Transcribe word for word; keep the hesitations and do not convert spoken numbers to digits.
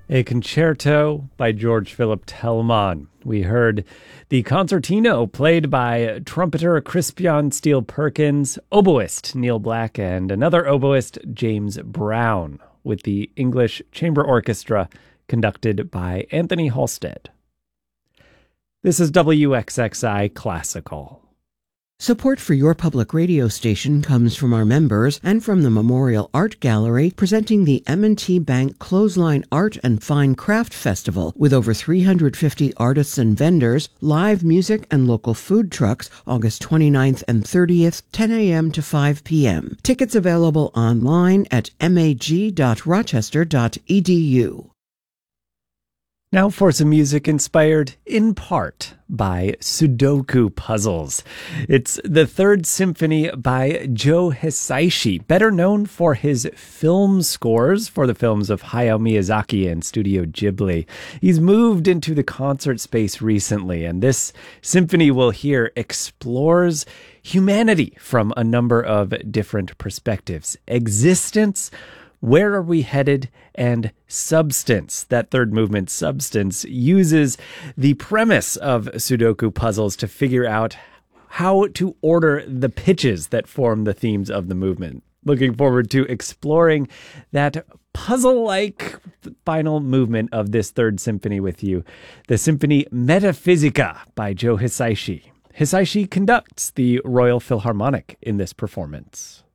A concerto by George Philip Telemann. We heard the concertino played by trumpeter Crispian Steele Perkins, oboist Neil Black, and another oboist, James Brown, with the English Chamber Orchestra conducted by Anthony Halstead. This is W X X I Classical. Support for your public radio station comes from our members and from the Memorial Art Gallery, presenting the M and T Bank Clothesline Art and Fine Craft Festival with over three hundred fifty artists and vendors, live music and local food trucks, August twenty-ninth and thirtieth, ten a.m. to five p.m. Tickets available online at mag dot rochester dot e d u. Now for some music inspired in part by Sudoku puzzles. It's the Third Symphony by Joe Hisaishi, better known for his film scores for the films of Hayao Miyazaki and Studio Ghibli. He's moved into the concert space recently, and this symphony we'll hear explores humanity from a number of different perspectives. Existence, where are we headed, and substance. That third movement, substance, uses the premise of Sudoku puzzles to figure out how to order the pitches that form the themes of the movement. Looking forward to exploring that puzzle-like final movement of this third symphony with you. The Symphony Metaphysica by Joe Hisaishi. Hisaishi conducts the Royal Philharmonic in this performance.